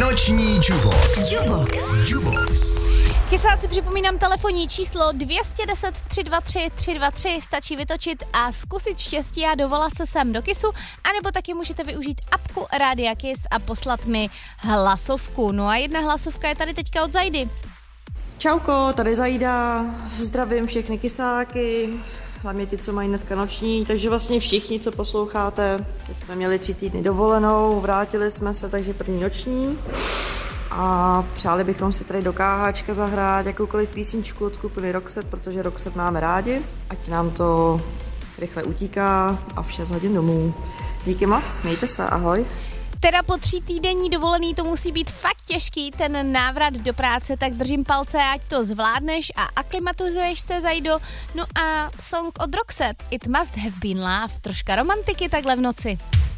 Noční Jubox. Kysáci, připomínám telefonní číslo 210 323 323, stačí vytočit a zkusit štěstí a dovolat se sem do Kysu, anebo taky můžete využít apku Rádia Kys a poslat mi hlasovku. No a jedna hlasovka je tady teďka od Zajdy. Čauko, tady Zajda, zdravím všechny Kysáky, hlavně ty, co mají dneska noční, takže vlastně všichni, co posloucháte. Teď jsme měli 3 týdny dovolenou, vrátili jsme se, takže první noční. A přáli bychom si tady do KHčka zahrát jakoukoliv písničku od skupiny Roxette, protože Roxette máme rádi. Ať nám to rychle utíká a v 6 hodin domů. Díky moc, mějte se, ahoj. Teda po 3 týdenní dovolený to musí být fakt těžký, ten návrat do práce, tak držím palce, ať to zvládneš a aklimatizuješ se, Zajdo. No a song od Roxette, It Must Have Been Love, troška romantiky takhle v noci.